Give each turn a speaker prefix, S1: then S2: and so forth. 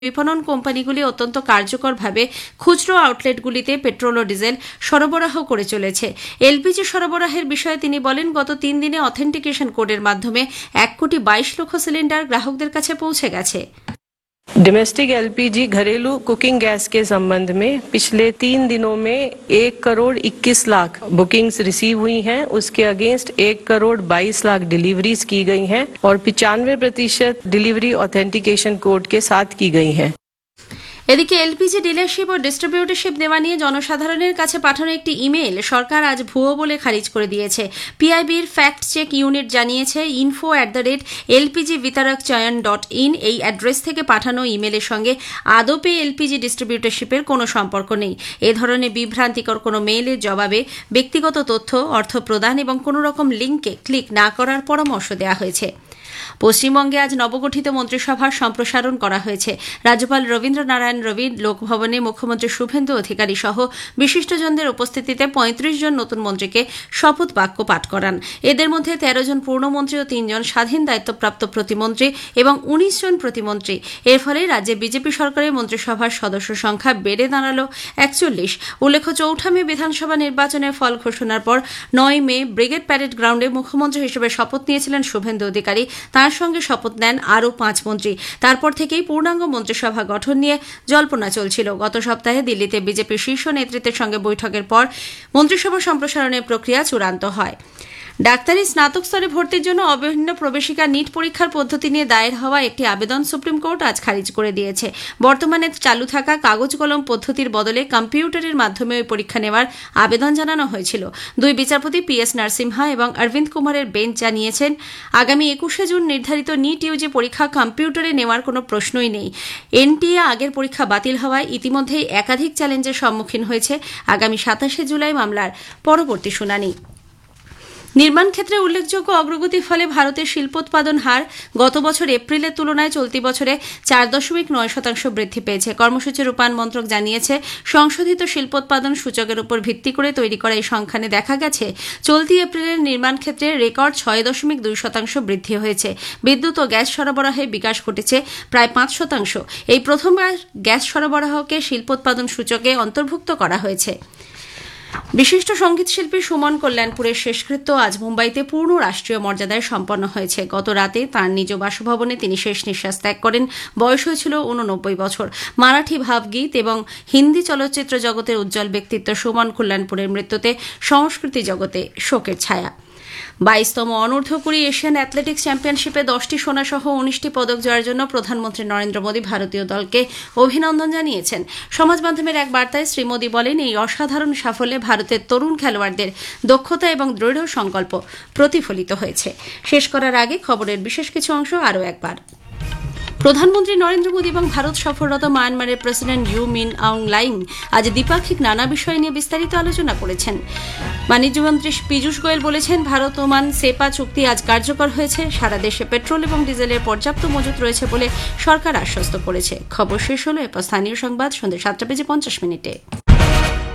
S1: বিপণন কোম্পানিগুলি অত্যন্ত কার্যকরভাবে খুচরো আউটলেটগুলিতে পেট্রোল ও ডিজেল সরবরাহ করে চলেছে। এলপিজি সরবরাহের বিষয়ে তিনি বলেন, গত 3 দিনে অথেন্টিকেশন কোডের মাধ্যমে 1,22,00,000 সিলিন্ডার গ্রাহকদের কাছে পৌঁছে গেছে।
S2: डोमेस्टिक एलपीजी घरेलू कुकिंग गैस के संबंध में पिछले 3 दिनों में 1,21,00,000 बुकिंग्स रिसीव हुई हैं। उसके अगेंस्ट 1,22,00,000 डिलीवरीज की गई हैं और 95% डिलीवरी ऑथेंटिकेशन कोड के साथ की गई हैं।
S1: এদিকে এলপিজি ডিলারশিপ ও ডিস্ট্রিবিউটরশিপ দেওয়া নিয়ে জনসাধারণের কাছে পাঠানো একটি ইমেল সরকার আজ ভুয়ো বলে খারিজ করে দিয়েছে। পিআইবির ফ্যাক্ট চেক ইউনিট জানিয়েছে, info@lpgvitarakachayan.in এই অ্যাড্রেস থেকে পাঠানো ইমেলের সঙ্গে আদপে এলপিজি ডিস্ট্রিবিউটরশিপের কোনো সম্পর্ক নেই। এ ধরনের বিভ্রান্তিকর কোনো মেইলের জবাবে ব্যক্তিগত তথ্য, অর্থ প্রদান এবং কোনো রকম লিঙ্কে ক্লিক না করার পরামর্শ দেওয়া হয়েছে। পশ্চিমবঙ্গে আজ নবগঠিত মন্ত্রিসভার সম্প্রসারণ করা হয়েছে। রাজ্যপাল রবীন্দ্র নারায়ণ রবি লোকভবনে মুখ্যমন্ত্রী শুভেন্দু অধিকারী সহ বিশিষ্টজনদের উপস্থিতিতে 35 জন নতুন মন্ত্রীকে শপথ বাক্য পাঠ করান। এদের মধ্যে 13 জন পূর্ণমন্ত্রী ও 3 জন স্বাধীন দায়িত্বপ্রাপ্ত প্রতিমন্ত্রী এবং 19 জন প্রতিমন্ত্রী। এর ফলে রাজ্যে বিজেপি সরকারের মন্ত্রিসভার সদস্য সংখ্যা বেড়ে দাঁড়াল 41। উল্লেখ্য, 4 মে বিধানসভা নির্বাচনের ফল ঘোষণার পর 9 মে ব্রিগেড প্যারেড গ্রাউন্ডে মুখ্যমন্ত্রী হিসেবে শপথ নিয়েছিলেন শুভেন্দু অধিকারী। তার সঙ্গে শপথ নেন আরও 5 মন্ত্রী। তারপর থেকেই পূর্ণাঙ্গ মন্ত্রিসভা গঠন নিয়ে জল্পনা চলছিল। গত সপ্তাহে দিল্লিতে বিজেপির শীর্ষ নেতৃত্বের সঙ্গে বৈঠকের পর মন্ত্রিসভা সম্প্রসারণের প্রক্রিয়া চূড়ান্ত হয়। ডাক্তারি স্নাতক স্তরে ভর্তির জন্য অভিন্ন প্রবেশিকা নিট পরীক্ষার পদ্ধতি নিয়ে দায়ের হওয়া একটি আবেদন সুপ্রিম কোর্ট আজ খারিজ করে দিয়েছে। বর্তমানে চালু থাকা কাগজ কলম পদ্ধতির বদলে কম্পিউটারের মাধ্যমে ওই পরীক্ষা নেওয়ার আবেদন জানানো হয়েছিল। 2 বিচারপতি PS নরসিমহা এবং অরবিন্দ কুমারের বেঞ্চ জানিয়েছেন, আগামী 21শে জুন নির্ধারিত নিট ইউজি পরীক্ষা কম্পিউটারে নেওয়ার কোনো প্রশ্নই নেই। এনটিএ আগের পরীক্ষা বাতিল হওয়ায় ইতিমধ্যেই একাধিক চ্যালেঞ্জের সম্মুখীন হয়েছে। আগামী 27শে জুলাই মামলার পরবর্তী শুনানি। নির্মাণ ক্ষেত্রে উল্লেখযোগ্য অগ্রগতির ফলে ভারতের শিল্পোৎপাদন হার গত বছর এপ্রিলের তুলনায় চলতি বছরে 4.9% বৃদ্ধি পেয়েছে। কর্মসূচি রূপায়ণ মন্ত্রক জানিয়েছে, সংশোধিত শিল্পোৎপাদন সূচকের উপর ভিত্তি করে তৈরি করা এই সংখ্যানে দেখা গেছে, চলতি এপ্রিলের নির্মাণ ক্ষেত্রে রেকর্ড 6.2% বৃদ্ধি হয়েছে। বিদ্যুৎ ও গ্যাস সরবরাহে বিকাশ ঘটেছে প্রায় 5%। এই প্রথমবার গ্যাস সরবরাহকে শিল্পোৎপাদন সূচকে অন্তর্ভুক্ত করা হয়েছে। বিশিষ্ট সঙ্গীতশিল্পী সুমন কল্যাণপুরের শেষকৃত্য আজ মুম্বাইতে পূর্ণ রাষ্ট্রীয় মর্যাদায় সম্পন্ন হয়েছে। গত রাতে তাঁর নিজ বাসভবনে তিনি শেষ নিঃশ্বাস ত্যাগ করেন। বয়স হয়েছিল 89 বছর। মারাঠি ভাবগীত এবং হিন্দি চলচ্চিত্র জগতের উজ্জ্বল ব্যক্তিত্ব সুমন কল্যাণপুরের মৃত্যুতে সংস্কৃতি জগতে শোকের ছায়া। 22তম অনূর্ধ্ব-20 এশিয়ান অ্যাথলেটিক্স চ্যাম্পিয়নশিপে 10টি সোনা সহ 19টি পদক জয়ের জন্য প্রধানমন্ত্রী নরেন্দ্র মোদী ভারতীয় দলকে অভিনন্দন জানিয়েছেন। সমাজ মাধ্যমের এক বার্তায় শ্রী মোদী বলেন, এই অসাধারণ সাফল্যে ভারতের তরুণ খেলোয়াড়দের দক্ষতা এবং দৃঢ় সংকল্প প্রতিফলিত হয়েছে। শেষ করার আগে খবরের বিশেষ কিছু অংশ আরও একবার। প্রধানমন্ত্রী নরেন্দ্র মোদী এবং ভারত সফররত মায়ানমারের president you mean Aung lying আজ দ্বিপাক্ষিক নানা বিষয় নিয়ে বিস্তারিত আলোচনা করেছেন। বাণিজ্যমন্ত্রী পীযূষ গোয়েল বলেছেন, ভারত ওমান সেপা চুক্তি আজ কার্যকর হয়েছে। সারা দেশে পেট্রোল এবং ডিজেলের পর্যাপ্ত মজুত রয়েছে বলে সরকার আশ্বস্ত করেছে। খবর শেষ হলো। এরপর স্থানীয় সংবাদ সন্ধ্যে 7:50 মিনিটে।